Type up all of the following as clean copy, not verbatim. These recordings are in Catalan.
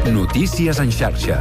Notícies en xarxa.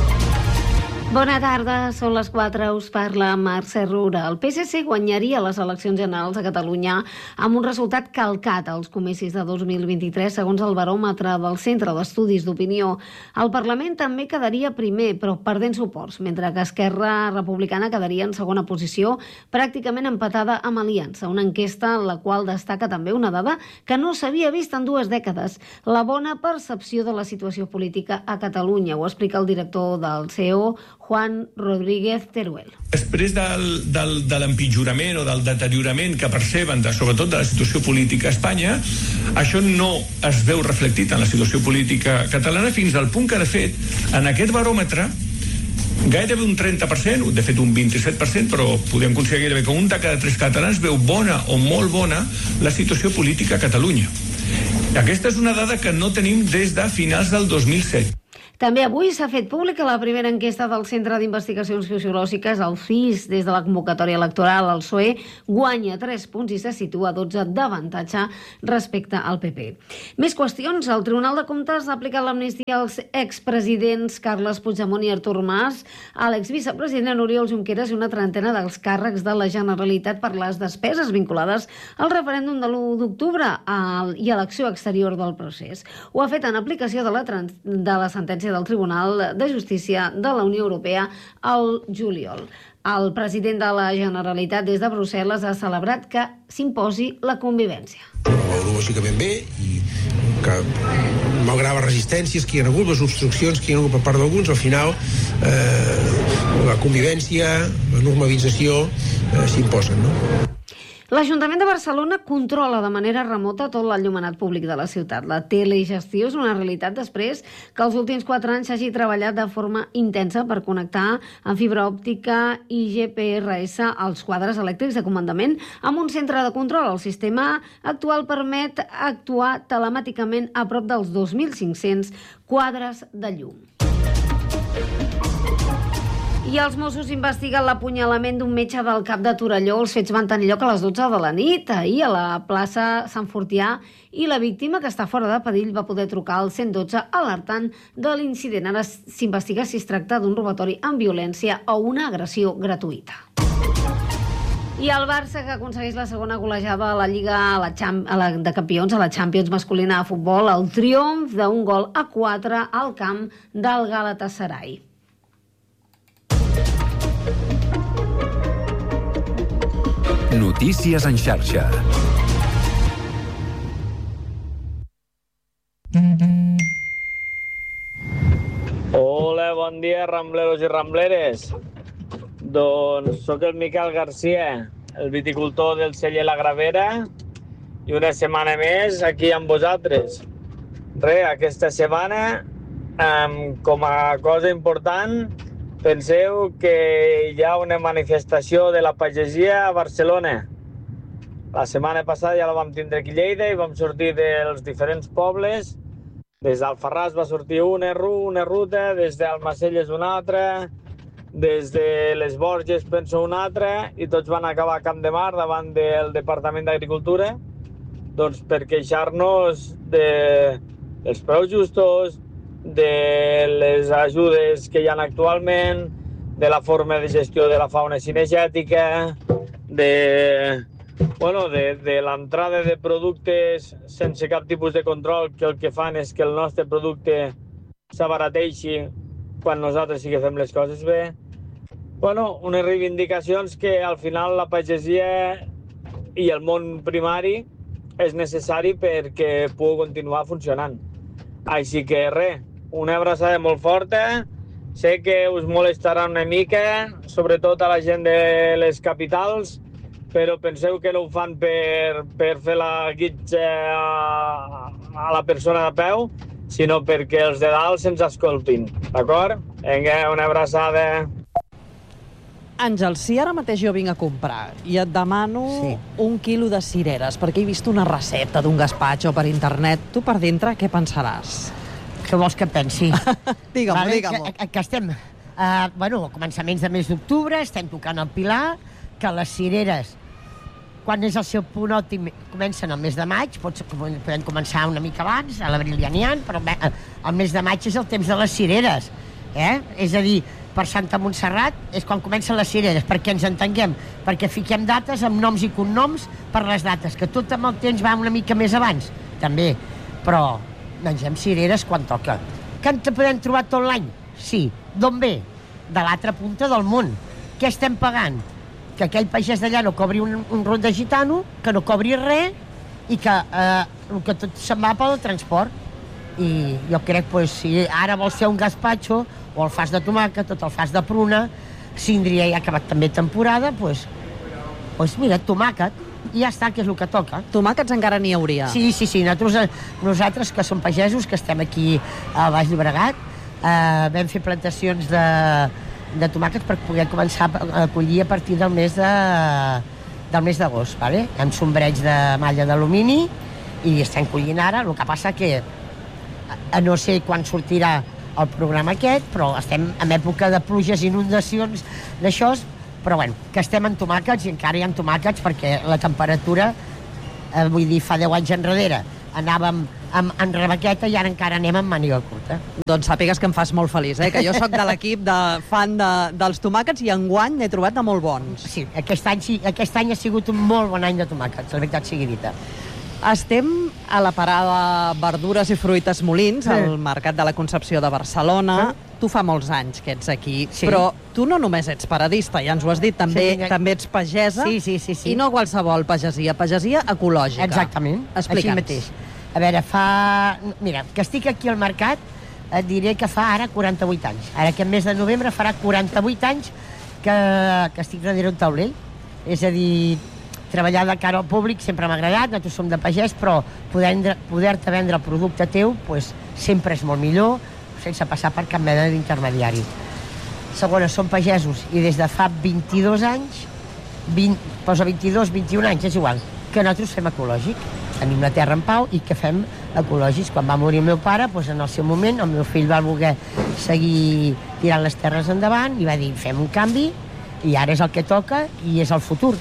Bona tarda, són les 4, us parla Mercè Roura. El PSC guanyaria les eleccions generals a Catalunya amb un resultat calcat als comicis de 2023, segons el baròmetre del Centre d'Estudis d'Opinió. El Parlament també quedaria primer, però perdent suports, mentre que Esquerra Republicana quedaria en segona posició, pràcticament empatada amb Aliança, una enquesta en la qual destaca també una dada que no s'havia vist en 2 dècades, la bona percepció de la situació política a Catalunya. Ho explica el director del CEO, Juan Rodríguez Teruel. Després de l'empitjorament o del deteriorament que perceben, sobretot de la situació política a Espanya, això no es veu reflectit en la situació política catalana fins al punt que, de fet, en aquest baròmetre, gairebé un 30%, de fet un 27%, però podem considerar gairebé que un de cada 3 catalans veu bona o molt bona la situació política a Catalunya. Aquesta és una dada que no tenim des de finals del 2007. També avui s'ha fet pública la primera enquesta del Centre d'Investigacions Sociològiques, el CIS. Des de la convocatòria electoral, el PSOE guanya 3 punts i se situa a 12 d'avantatge respecte al PP. Més qüestions. El Tribunal de Comptes ha aplicat l'amnistia als expresidents Carles Puigdemont i Artur Mas, a l'exvicepresident Oriol Junqueras i una trentena dels càrrecs de la Generalitat per les despeses vinculades al referèndum de l'1 d'octubre i a l'acció exterior del procés. Ho ha fet en aplicació de la sentència del Tribunal de Justícia de la Unió Europea al juliol. El president de la Generalitat des de Brussel·les ha celebrat que s'imposi la convivència. Ho veurà lògicament bé i que malgrat les resistències que hi ha hagut, les obstruccions que hi ha hagut per part d'alguns, al final la convivència, la normalització s'imposen, no? L'Ajuntament de Barcelona controla de manera remota tot l'enllumenat públic de la ciutat. La telegestió és una realitat després que els últims 4 anys s'hagi treballat de forma intensa per connectar amb fibra òptica i GPRS als quadres elèctrics de comandament amb un centre de control. El sistema actual permet actuar telemàticament a prop dels 2.500 quadres de llum. I els Mossos investiguen l'apunyalament d'un metge del Cap de Torelló. Els fets van tenir lloc a les 12 de la nit, ahir a la plaça Sant Fortià, i la víctima, que està fora de perill, va poder trucar al 112 alertant de l'incident. Ara s'investiga si es tracta d'un robatori amb violència o una agressió gratuïta. I el Barça, que aconsegueix la segona golejada a la Lliga de Campions, a la Champions masculina de futbol, el triomf d'un 1-4 al camp del Galatasaray. Notícies en xarxa. Hola, bon dia, rambleros i rambleres. Doncs sóc el Miquel Garcia, el viticultor del celler La Gravera, i una setmana més aquí amb vosaltres. Aquesta setmana, com a cosa important, penseu que hi ha una manifestació de la pagesia a Barcelona. La setmana passada ja la vam tindre aquí a Lleida i vam sortir dels diferents pobles. Des d'Alfarràs va sortir una ruta, des d'Almacelles una altra, des de les Borges penso una altra, i tots van acabar a Camp de Mar davant del Departament d'Agricultura, doncs per queixar-nos dels preus justos, de les ajudes que hi ha actualment, de la forma de gestió de la fauna cinegètica, de l'entrada de productes sense cap tipus de control, que el que fan és que el nostre producte s'abarateixi quan nosaltres sí que fem les coses bé. Unes reivindicacions que al final la pagesia i el món primari és necessari perquè pugui continuar funcionant. Així que una abraçada molt forta. Sé que us molestarà una mica, sobretot a la gent de les capitals, però penseu que no ho fan per fer la guitza a la persona de peu, sinó perquè els de dalt se'ns escoltin, d'acord? Vinga, una abraçada. Àngel, si ara mateix jo vinc a comprar i et demano 1 quilo de cireres perquè he vist una recepta d'un gaspatxo per internet, tu per dintre què pensaràs? Què vols que pensi? Digue-m'ho. Que estem, a començaments de mes d'octubre, estem tocant el Pilar, que les cireres quan és el seu punt òptim, comencen el mes de maig, podem començar una mica abans, a l'abril ja n'hi ha, però el mes de maig és el temps de les cireres, és a dir, per Santa Montserrat és quan comencen les cireres, perquè ens entenguem, perquè fiquem dates amb noms i cognoms per les dates, que tot amb el temps va una mica més abans, també, però mengem cireres quan toca. Que en podem trobar tot l'any? Sí. D'on ve? De l'altra punta del món. Què estem pagant? Que aquell pagès d'allà no cobri un rot de gitano, que no cobri res i que tot se'n va pel transport. I jo crec que si ara vols fer un gazpacho o el fas de tomàquet o el fas de pruna, Síndria ja ha acabat també temporada, doncs mira, tomàquet, i ja està, que és el que toca. Tomàquets encara n'hi hauria. Sí. Nosaltres que som pagesos, que estem aquí al Baix Llobregat, vam fer plantacions de tomàquets per poder començar a collir a partir del mes d'agost, vale? Amb sombreig de malla d'alumini i estem collint ara. El que passa que no sé quan sortirà el programa aquest, però estem en època de pluges i inundacions d'això, però bueno, que estem en tomàquets i encara hi ha tomàquets perquè la temperatura, vull dir, fa 10 anys enrere anàvem en rebequeta i ara encara anem amb màniga curta. Doncs sàpigues que em fas molt feliç, que jo sóc de l'equip de fan dels tomàquets i enguany n'he trobat de molt bons. Sí, aquest any ha sigut un molt bon any de tomàquets, la veritat sigui dita. Estem a la parada Verdures i Fruites Molins, al Mercat de la Concepció de Barcelona. Tu fa molts anys que ets aquí, però tu no només ets paradista, ja ens ho has dit, també ets pagesa, i no qualsevol pagesia ecològica. Exactament, així mateix. A veure, mira, que estic aquí al mercat, et diré que fa ara 48 anys. Ara aquest mes de novembre farà 48 anys que estic darrere un taulell. És a dir, treballar de cara al públic sempre m'ha agradat, nosaltres som de pagès, però poder-te vendre el producte teu sempre és molt millor, sense passar per cap mena d'intermediari. Segona, som pagesos i des de fa 22 anys, posa 22, 21 anys, és igual, que nosaltres fem ecològic. Tenim la terra en pau i que fem ecològics. Quan va morir el meu pare, en el seu moment, el meu fill va voler seguir tirant les terres endavant i va dir, fem un canvi, i ara és el que toca i és el futur.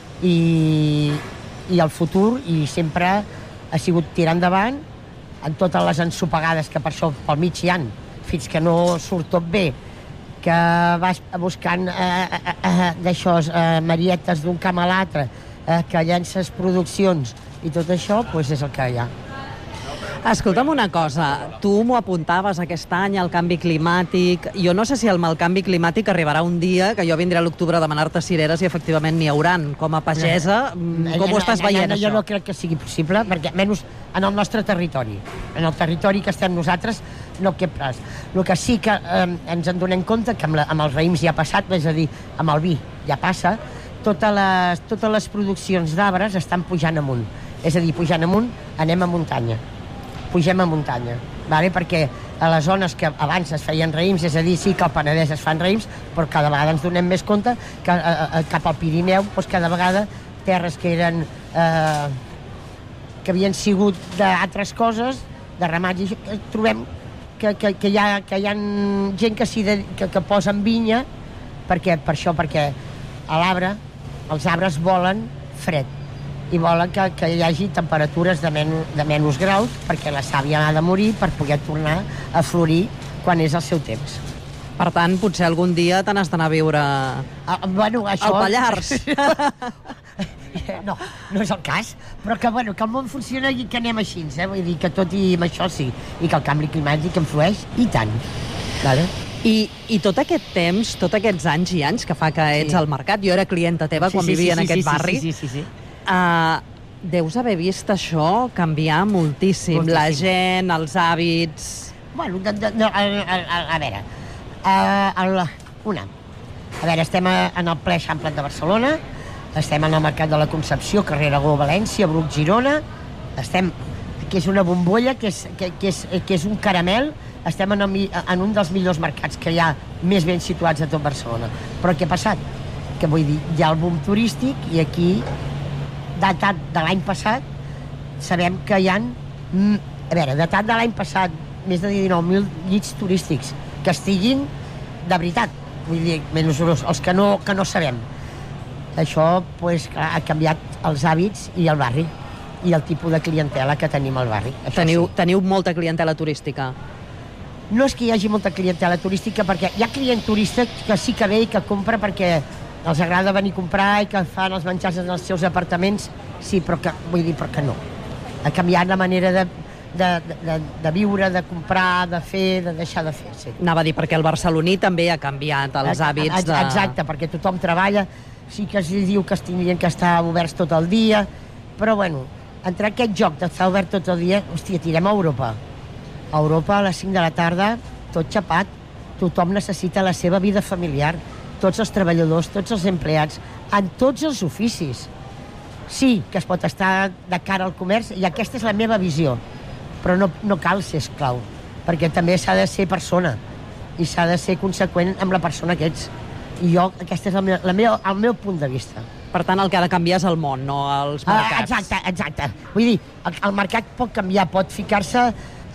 I el futur sempre ha sigut tirar endavant en totes les ensopegades que per això pel mig hi ha, fins que no surt tot bé, que vas buscant d'això, marietes d'un camp a l'altre, que llences produccions i tot això, és el que hi ha. Escolta'm una cosa, tu m'ho apuntaves aquest any, el canvi climàtic. Jo no sé si el mal canvi climàtic arribarà un dia que jo vindré a l'octubre a demanar-te cireres i efectivament n'hi hauran. Com a pagesa, com ho estàs veient, això? Jo no crec que sigui possible, perquè menys en el nostre territori. En el territori que estem nosaltres, no cap res. El que sí que ens en donem compte, que amb els raïms ja ha passat, és a dir, amb el vi ja passa, totes les produccions d'arbres estan pujant amunt. És a dir, pujant amunt, anem a muntanya. Pugem a muntanya, perquè a les zones que abans es feien raïms, és a dir, sí que al Penedès es fan raïms, però cada vegada ens donem més compte que cap al Pirineu, cada vegada terres que eren que havien sigut d'altres coses, de ramats, trobem que hi ha gent que posen vinya, perquè a l'arbre, els arbres volen fred i volen que hi hagi temperatures de menys graus perquè la sàvia ha de morir per poder tornar a florir quan és el seu temps. Per tant, potser algun dia te n'has d'anar a viure al Pallars. No és el cas, però que el món funciona i que anem així, vull dir que tot i amb això sí, i que el canvi climàtic influeix, i tant. I tot aquest temps, tots aquests anys i anys que fa que ets al mercat, jo era clienta teva quan vivia en aquest barri, deus haver vist això canviar moltíssim, la gent, els hàbits... A veure, estem en el ple Eixample de Barcelona, estem en el Mercat de la Concepció, carrer Aragó, València, Bruc, Girona, que és una bombolla, que és un caramel, estem en un dels millors mercats que hi ha més ben situats a tot Barcelona. Però què ha passat? Que vull dir, hi ha el boom turístic i aquí, datat de l'any passat, sabem que hi ha, datat de l'any passat, més de 19.000 llits turístics que estiguin de veritat, vull dir, menys els que no sabem. Això pues, ha canviat els hàbits i el barri i el tipus de clientela que tenim al barri. Teniu molta clientela turística? No és que hi hagi molta clientela turística, perquè hi ha client turista que sí que ve i que compra perquè els agrada venir a comprar i que fan els menjars en els seus apartaments, sí, però que no. Ha canviat la manera de viure, de comprar, de fer, de deixar de fer, sí. Anava a dir, perquè el barceloní també ha canviat els hàbits de... Exacte, perquè tothom treballa, sí que es diu que es tindrien que estar oberts tot el dia, però bueno, entre aquest joc d'estar obert tot el dia, hòstia, tirem a Europa. A Europa a les 5 de la tarda, tot xapat, tothom necessita la seva vida familiar, tots els treballadors, tots els empleats, en tots els oficis. Sí, que es pot estar de cara al comerç, i aquesta és la meva visió, però no cal ser esclau, perquè també s'ha de ser persona, i s'ha de ser conseqüent amb la persona que ets. I aquest és el meu punt de vista. Per tant, el que ha de canviar és el món, no els mercats. Exacte. Vull dir, el mercat pot canviar, pot ficar-se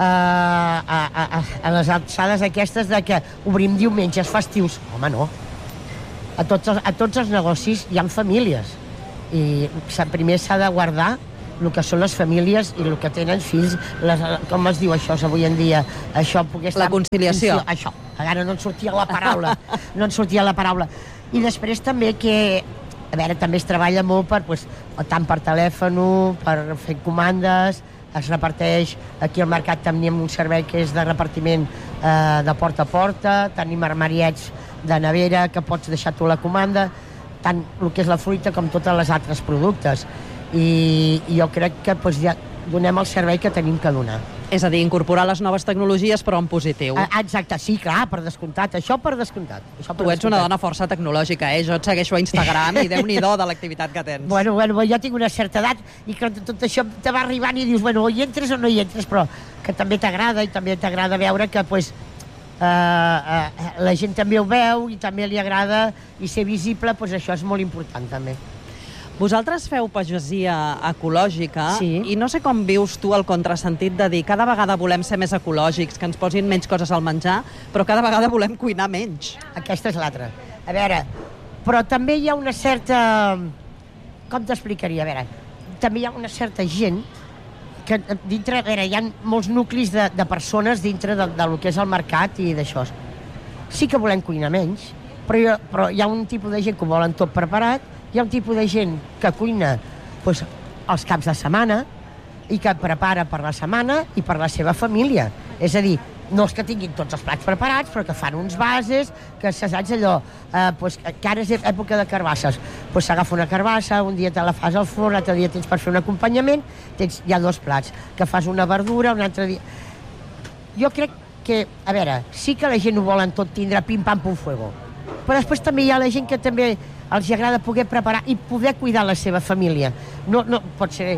a les alçades aquestes de que obrim diumenges festius. Home, no. A tots els negocis hi ha famílies i primer s'ha de guardar el que són les famílies i el que tenen fills, com es diu això avui en dia? Això poder estar... La conciliació. Això, ara no en sortia la paraula. I després també que, a veure, també es treballa molt tant per telèfon, per fer comandes, es reparteix, aquí al mercat tenim un servei que és de repartiment de porta a porta, tenim armariets de nevera que pots deixar tu la comanda, tant el que és la fruita com tots els altres productes. I jo crec que ja donem el servei que tenim que donar. És a dir, incorporar les noves tecnologies però en positiu. Exacte, sí, clar, per descomptat, això per descomptat. Tu ets una dona força tecnològica, Jo et segueixo a Instagram i Déu-n'hi-do de l'activitat que tens. Bueno, jo tinc una certa edat i que tot això te va arribant i dius, bueno, o hi entres o no hi entres, però que també t'agrada i també t'agrada veure que la gent també ho veu i també li agrada i ser visible, això és molt important també. Vosaltres feu pagesia ecològica i no sé com vius tu el contrasentit de dir cada vegada volem ser més ecològics, que ens posin menys coses al menjar, però cada vegada volem cuinar menys. Aquesta és l'altra. A veure, però també hi ha una certa... Com t'explicaria? A veure, també hi ha una certa gent que dintre... A veure, hi ha molts nuclis de persones dintre del que és el mercat i d'això. Sí que volem cuinar menys, però hi ha un tipus de gent que ho volen tot preparat. Hi ha un tipus de gent que cuina els caps de setmana i que prepara per la setmana i per la seva família. És a dir, no és que tinguin tots els plats preparats, però que fan uns bases, que saps allò, que ara és època de carbasses. S'agafa una carbassa, un dia te la fas al forn, l'altre dia tens per fer un acompanyament, hi ha 2 plats, que fas una verdura, un altre dia... Jo crec que, a veure, sí que la gent ho volen tot tindre pim, pam, pum, fuego. Però després també hi ha la gent que també els agrada poder preparar i poder cuidar la seva família. No pot ser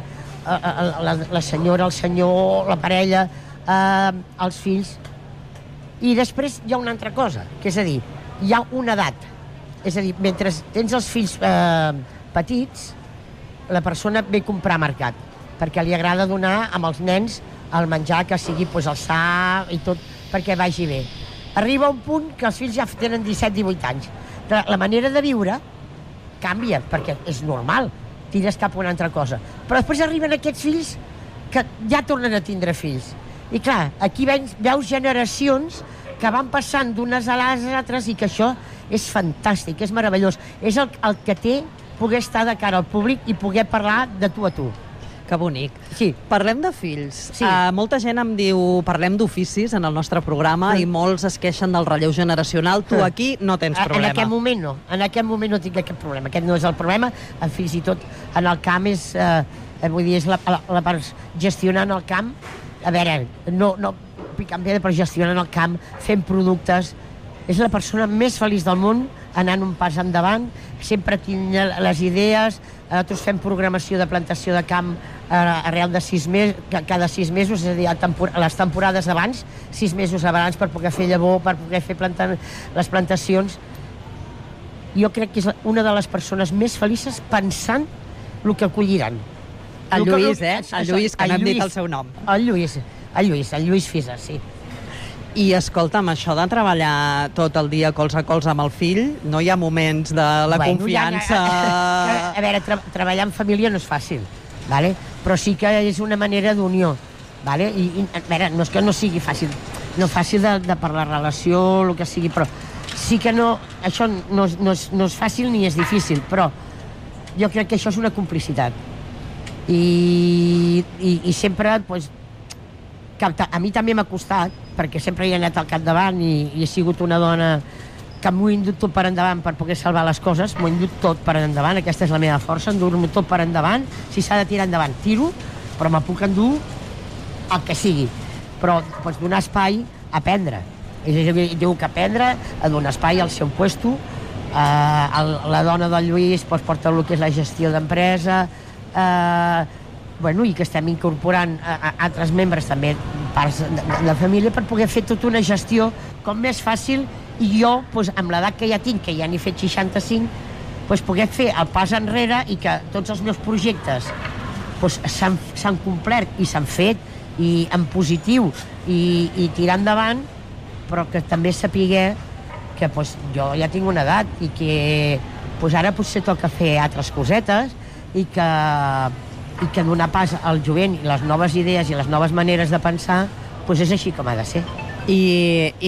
la senyora, el senyor, la parella, els fills. I després hi ha una altra cosa, que és a dir, hi ha una edat. És a dir, mentre tens els fills petits, la persona ve a comprar a mercat, perquè li agrada donar amb els nens el menjar que sigui el sa i tot, perquè vagi bé. Arriba un punt que els fills ja tenen 17-18 anys. La manera de viure canvia, perquè és normal, tires cap a una altra cosa. Però després arriben aquests fills que ja tornen a tindre fills. I clar, aquí veus generacions que van passant d'unes a les altres i que això és fantàstic, és meravellós. És el que té poder estar de cara al públic i poder parlar de tu a tu. Que bonic. Sí. Parlem de fills. Sí. Molta gent em diu, parlem d'oficis en el nostre programa i molts es queixen del relleu generacional. Tu aquí no tens problema. En aquest moment no tinc aquest problema. Aquest no és el problema. Fins i tot en el camp és la part gestionant el camp. A veure, no picant bé, però gestionant el camp, fent productes. És la persona més feliç del món, anant un pas endavant, sempre tinc les idees. Nosaltres fem programació de plantació de camp arrel de 6 mesos, cada 6 mesos, és a dir, les temporades abans, 6 mesos abans per poder fer llavor, per poder fer les plantacions. Jo crec que és una de les persones més felices pensant el que colliran. El Lluís, El Lluís, que n'hem dit el seu nom. El Lluís Fisa, sí. I escolta'm, això de treballar tot el dia colze a colze amb el fill, no hi ha moments de la confiança... A veure, treballar en família no és fàcil, ¿vale? Però sí que és una manera d'unió, ¿vale? I a veure, no és que no sigui fàcil, no fàcil de per la relació, el que sigui, però sí que no, això no és fàcil ni és difícil, però jo crec que això és una complicitat. I sempre, doncs, a mi també m'ha costat, perquè sempre hi he anat al capdavant i he sigut una dona que m'ho he endut tot per endavant per poder salvar les coses, m'ho he endut tot per endavant, aquesta és la meva força, endur-m'ho tot per endavant, si s'ha de tirar endavant, tiro, però me puc endur el que sigui, però pots donar espai a aprendre, diu que aprendre, a donar espai al seu puesto, la dona del Lluís porta el que és la gestió d'empresa, i que estem incorporant altres membres també, parts de la família, per poder fer tota una gestió com més fàcil, i jo, amb l'edat que ja tinc, que ja n'he fet 65, poder fer el pas enrere i que tots els meus projectes s'han complert i s'han fet, i en positiu, i tirar endavant, però que també sapiguer que jo ja tinc una edat i que ara potser toca fer altres cosetes i que donar pas al jovent i les noves idees i les noves maneres de pensar és així com ha de ser. I